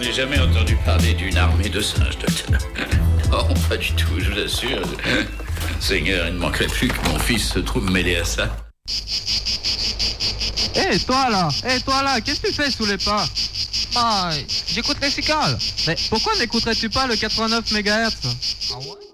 Je n'ai jamais entendu parler d'une armée de singes, docteur. Oh, pas du tout, je vous assure. Seigneur, il ne manquerait plus que mon fils se trouve mêlé à ça. Hé, toi là, qu'est-ce que tu fais sous les pas? Bah, j'écoute les cigales. Mais pourquoi n'écouterais-tu pas le 89 MHz? Ah ouais?